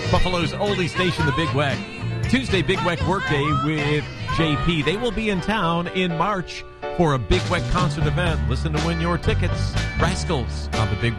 Buffalo's oldie station, the Big Weck. Tuesday, Big Weck Workday with JP. They will be in town in March for a Big Weck concert event. Listen to win your tickets. Rascals on the Big